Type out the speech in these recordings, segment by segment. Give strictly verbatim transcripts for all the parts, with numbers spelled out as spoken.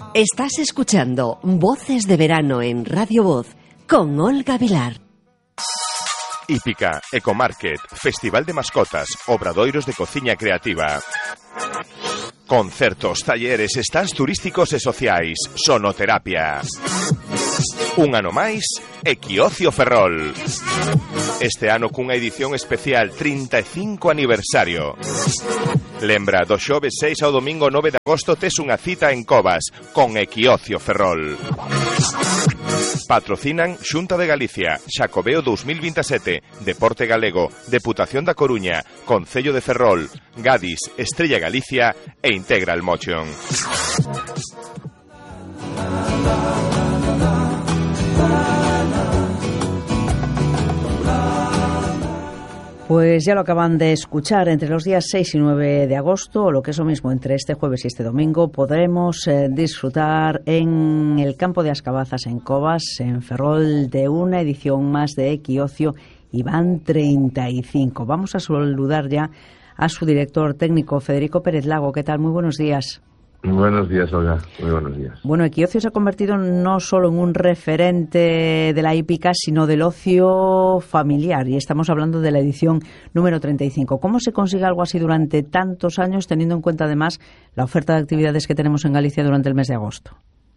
Estás escuchando Voces de Verano en Radio Voz con Olga Vilar. Hípica, Ecomarket, Festival de Mascotas, Obradoiros de Cociña Creativa. Concertos, talleres, stands turísticos e sociais, sonoterapia. Un ano máis, Equiocio Ferrol. Este ano cunha edición especial trinta e cinco aniversario. Lembra, do xoves seis ao domingo nove de agosto tes unha cita en Covas con Equiocio Ferrol. Patrocinan Xunta de Galicia, Xacobeo dous mil veintisiete, Deporte Galego, Deputación da Coruña, Concello de Ferrol, Gadis, Estrella Galicia e Integral Motion. Pues ya lo acaban de escuchar, entre los días seis y nueve de agosto, o lo que es lo mismo, entre este jueves y este domingo, podremos eh, disfrutar en el campo de Ascabazas, en Covas, en Ferrol, de una edición más de Equiocio, y van treinta y cinco. Vamos a saludar ya a su director técnico, Federico Pérez Lago. ¿Qué tal? Muy buenos días. Buenos días, Olga. Muy buenos días. Bueno, Equiocio se ha convertido no solo en un referente de la hípica, sino del ocio familiar. Y estamos hablando de la edición número treinta y cinco. ¿Cómo se consigue algo así durante tantos años, teniendo en cuenta además la oferta de actividades que tenemos en Galicia durante el mes de agosto?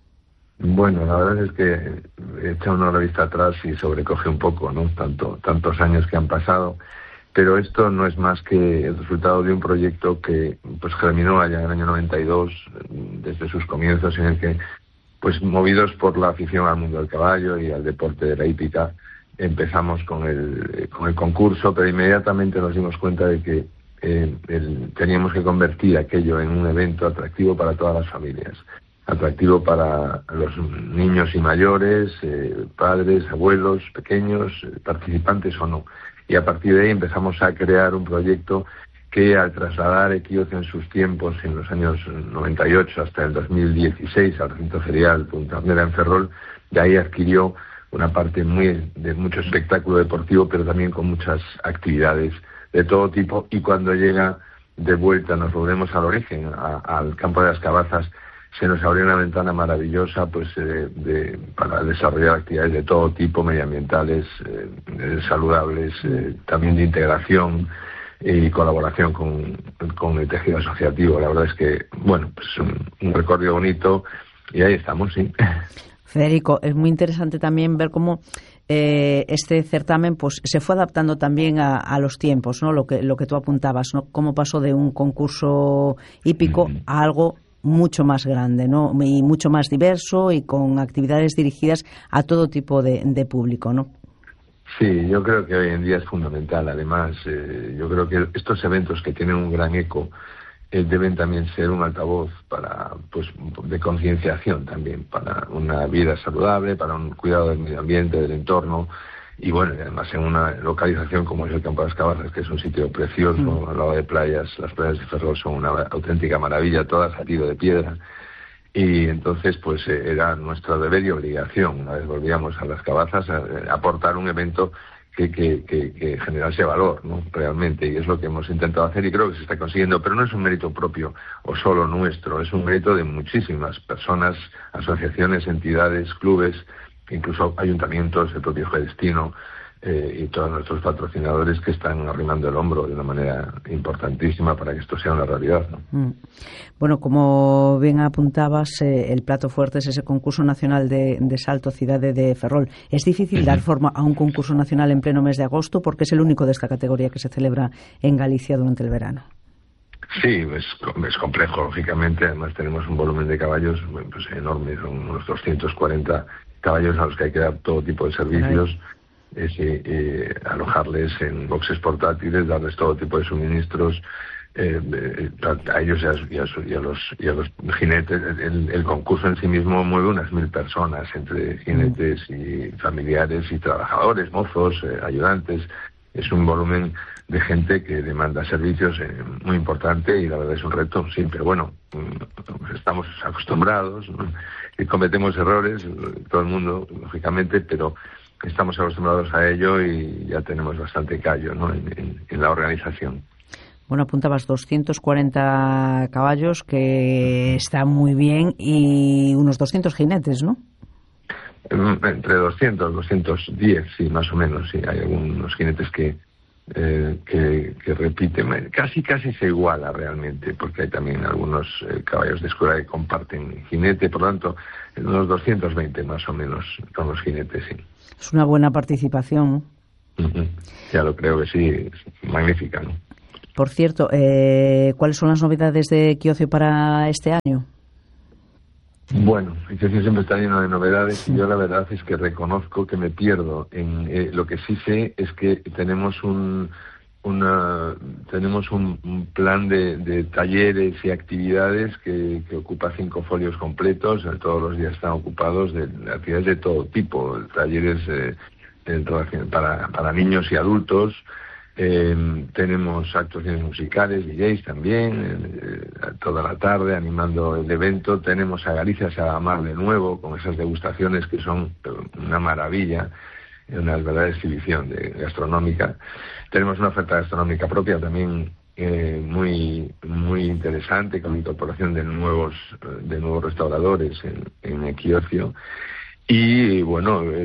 Bueno, la verdad es que echa una vista atrás y sobrecoge un poco, ¿no? Tanto, tantos años que han pasado. Pero esto no es más que el resultado de un proyecto que pues germinó allá en el año noventa y dos, desde sus comienzos, en el que, pues movidos por la afición al mundo del caballo y al deporte de la hípica, empezamos con el, con el concurso, pero inmediatamente nos dimos cuenta de que eh, el, teníamos que convertir aquello en un evento atractivo para todas las familias, atractivo para los niños y mayores, eh, padres, abuelos, pequeños, eh, participantes o no. Y a partir de ahí empezamos a crear un proyecto que, al trasladar Equiocio en sus tiempos, en los años noventa y ocho hasta el dos mil dieciséis, al recinto ferial Punta Arnera en Ferrol, de ahí adquirió una parte muy de mucho espectáculo deportivo, pero también con muchas actividades de todo tipo. Y cuando llega de vuelta, nos volvemos al origen, a, al campo de Ascabazas, se nos abrió una ventana maravillosa pues eh, de, para desarrollar actividades de todo tipo, medioambientales, eh, saludables, eh, también de integración y colaboración con, con el tejido asociativo. La verdad es que, bueno, pues un, un recorrido bonito y ahí estamos, sí. Federico, es muy interesante también ver cómo eh, este certamen pues se fue adaptando también a, a los tiempos, ¿no? Lo que, lo que tú apuntabas, ¿no? Cómo pasó de un concurso hípico mm. a algo mucho más grande, ¿no? Y mucho más diverso y con actividades dirigidas a todo tipo de, de público, ¿no? Sí, yo creo que hoy en día es fundamental. Además, eh, yo creo que estos eventos que tienen un gran eco eh, deben también ser un altavoz para, pues, de concienciación también, para una vida saludable, para un cuidado del medio ambiente, del entorno. Y bueno, además en una localización como es el Campo de Ascabazas, que es un sitio precioso, mm. al lado de playas, las playas de Ferrol son una auténtica maravilla, todas a tiro de piedra. Y entonces, pues eh, era nuestro deber y obligación, una vez volvíamos a las Ascabazas, a, a aportar un evento que, que, que, que generase valor, ¿no? Realmente, y es lo que hemos intentado hacer y creo que se está consiguiendo, pero no es un mérito propio o solo nuestro, es un mérito de muchísimas personas, asociaciones, entidades, clubes, incluso ayuntamientos, el propio Gedestino eh, y todos nuestros patrocinadores que están arrimando el hombro de una manera importantísima para que esto sea una realidad, ¿no? Mm. Bueno, como bien apuntabas, eh, el plato fuerte es ese concurso nacional de, de salto Cidade de Ferrol. ¿Es difícil uh-huh. dar forma a un concurso nacional en pleno mes de agosto? Porque es el único de esta categoría que se celebra en Galicia durante el verano. Sí, es, es complejo, lógicamente. Además tenemos un volumen de caballos pues, enorme, son unos doscientos cuarenta caballos a los que hay que dar todo tipo de servicios, es, eh, eh, alojarles en boxes portátiles, darles todo tipo de suministros, eh, eh, a ellos y a, y, a, y, a los, y a los jinetes. El, el concurso en sí mismo mueve unas mil personas, entre jinetes y familiares y trabajadores, mozos, eh, ayudantes. Es un volumen de gente que demanda servicios eh, muy importante y la verdad es un reto, sí, pero bueno, estamos acostumbrados, ¿no? Y cometemos errores, todo el mundo, lógicamente, pero estamos acostumbrados a ello y ya tenemos bastante callo, ¿no? en, en, en la organización. Bueno, apuntabas doscientos cuarenta caballos, que está muy bien, y unos doscientos jinetes, ¿no? Entre doscientos, doscientos diez, sí, más o menos, sí. Hay algunos jinetes que, eh, que, que repiten. Casi, casi se iguala realmente, porque hay también algunos eh, caballos de escuela que comparten jinete, por lo tanto, unos doscientos veinte más o menos con los jinetes, sí. Es una buena participación. Uh-huh. Ya lo creo que sí, es magnífica, ¿no? Por cierto, eh, ¿cuáles son las novedades de Equiocio para este año? Bueno, Equiocio siempre está lleno de novedades y yo la verdad es que reconozco que me pierdo. En eh, lo que sí sé es que tenemos un una tenemos un, un plan de, de talleres y actividades que, que ocupa cinco folios completos. Todos los días están ocupados de, de actividades de todo tipo, talleres eh, en relación, para para niños y adultos. Eh, tenemos actuaciones musicales, D Js también, eh, toda la tarde animando el evento. Tenemos a Galicia se va a amar de nuevo, con esas degustaciones que son una maravilla, una verdadera exhibición de, gastronómica. Tenemos una oferta gastronómica propia también eh, muy muy interesante, con la incorporación de nuevos de nuevos restauradores en, en Equiocio. Y bueno, eh,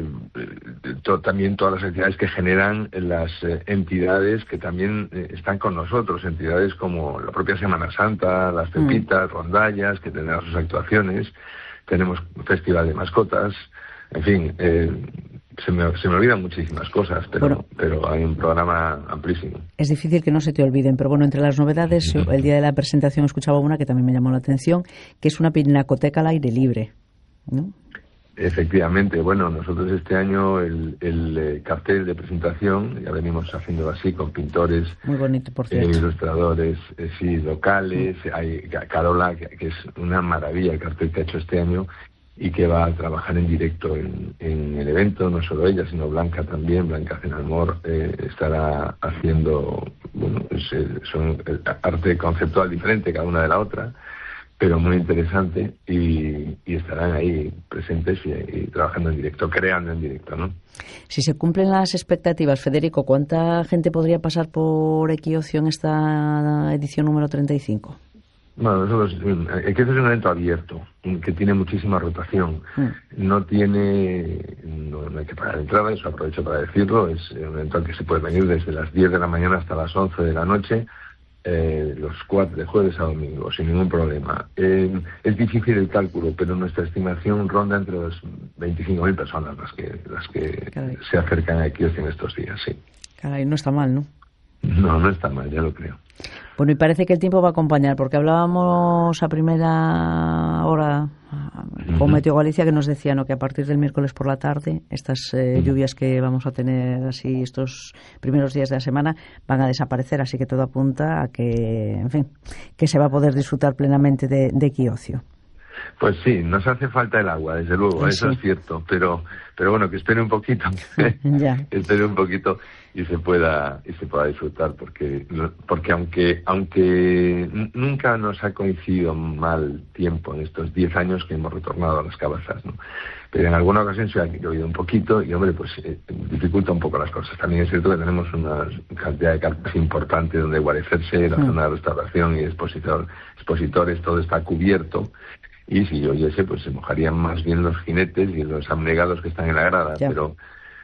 to, también todas las actividades que generan las eh, entidades que también eh, están con nosotros, entidades como la propia Semana Santa, las Pepitas, mm. Rondallas, que tendrán sus actuaciones. Tenemos festival de mascotas, en fin, eh, se me, se me olvidan muchísimas cosas, pero, bueno, pero hay un programa amplísimo. Es difícil que no se te olviden, pero bueno, entre las novedades, yo, el día de la presentación escuchaba una que también me llamó la atención, que es una pinacoteca al aire libre, ¿no? Efectivamente, bueno, nosotros este año el, el eh, cartel de presentación, ya venimos haciéndolo así con pintores, muy bonito, por cierto, eh, ilustradores, eh, sí, locales. Sí. Hay Carola, que, que es una maravilla el cartel que ha hecho este año y que va a trabajar en directo en, en el evento, no solo ella, sino Blanca también. Blanca Cenalmor eh, estará haciendo, bueno, es, son arte conceptual diferente cada una de la otra, pero muy interesante, y, y estarán ahí presentes y, y trabajando en directo, creando en directo, ¿no? Si se cumplen las expectativas, Federico, ¿cuánta gente podría pasar por Equiocio en esta edición número treinta y cinco? Bueno, nosotros, Equiocio es un evento abierto, que tiene muchísima rotación. Mm. No tiene, no, no hay que pagar entrada, eso aprovecho para decirlo, es un evento al que se puede venir desde las diez de la mañana hasta las once de la noche, Eh, los cuatro de jueves a domingo, sin ningún problema. Eh, es difícil el cálculo, pero nuestra estimación ronda entre las veinticinco mil personas las que las que Caray. se acercan a Equiocio en estos días, sí. Caray, no está mal, ¿no? No, no está mal, ya lo creo. Bueno, y parece que el tiempo va a acompañar, porque hablábamos a primera hora con Meteo Galicia, que nos decía, ¿no?, que a partir del miércoles por la tarde estas eh, lluvias que vamos a tener así estos primeros días de la semana van a desaparecer, así que todo apunta a que, en fin, que se va a poder disfrutar plenamente de, de Equiocio. Pues sí, nos hace falta el agua, desde luego, pues eso sí. Es cierto, pero pero bueno, que espere un poquito, ya. que espere un poquito y se pueda y se pueda disfrutar, porque porque aunque aunque nunca nos ha coincidido mal tiempo en estos diez años que hemos retornado a las cabazas, ¿no? Pero en alguna ocasión se ha llovido un poquito y, hombre, pues eh, dificulta un poco las cosas. También es cierto que tenemos una cantidad de carpas importante donde guarecerse, la mm. zona de restauración y expositor, expositores, todo está cubierto. Y si lloviese, pues se mojarían más bien los jinetes y los abnegados que están en la grada, ya. pero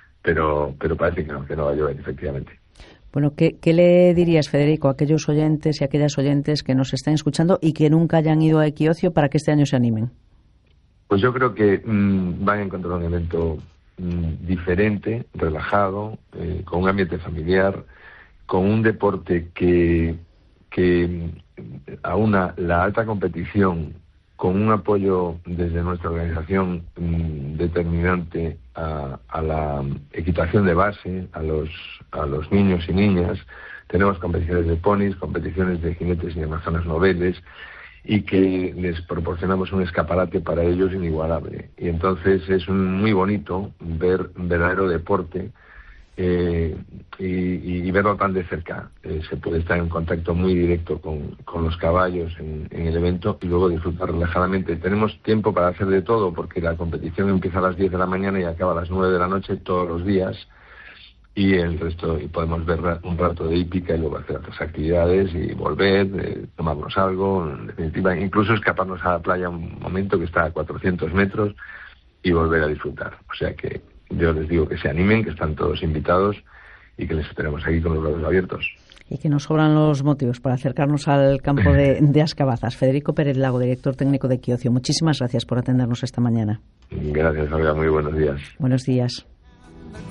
pero pero parece que no, que no va a llover, efectivamente. Bueno, ¿qué, ¿qué le dirías, Federico, a aquellos oyentes y aquellas oyentes que nos estén escuchando y que nunca hayan ido a Equiocio para que este año se animen? Pues yo creo que mmm, van a encontrar un evento mmm, diferente, relajado, eh, con un ambiente familiar, con un deporte que, que aúna la alta competición con un apoyo desde nuestra organización mmm, determinante a, a la equitación de base, a los, a los niños y niñas. Tenemos competiciones de ponis, competiciones de jinetes y amazonas noveles, y que les proporcionamos un escaparate para ellos inigualable. Y entonces es un, muy bonito ver un verdadero deporte eh, y, y verlo tan de cerca. Eh, se puede estar en contacto muy directo con, con los caballos en, en el evento y luego disfrutar relajadamente. Tenemos tiempo para hacer de todo, porque la competición empieza a las diez de la mañana y acaba a las nueve de la noche todos los días. y el resto, y podemos ver un rato de hípica y luego hacer otras actividades y volver, eh, tomarnos algo, en definitiva, incluso escaparnos a la playa un momento que está a cuatrocientos metros y volver a disfrutar. O sea que yo les digo que se animen, que están todos invitados y que les esperamos aquí con los brazos abiertos. Y que nos sobran los motivos para acercarnos al campo de, de Ascabazas. Federico Pérez Lago, director técnico de Equiocio, muchísimas gracias por atendernos esta mañana. Gracias, Olga. Muy buenos días. Buenos días.